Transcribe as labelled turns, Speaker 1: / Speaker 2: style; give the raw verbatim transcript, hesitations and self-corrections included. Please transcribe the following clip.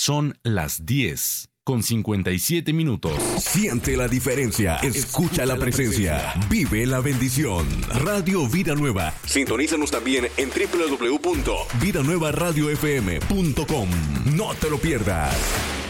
Speaker 1: Son las diez con cincuenta y siete minutos.
Speaker 2: Siente la diferencia. Escucha la presencia. Vive la bendición. Radio Vida Nueva. Sintonízanos también en doble u doble u doble u punto vida nueva radio f m punto com. No te lo pierdas.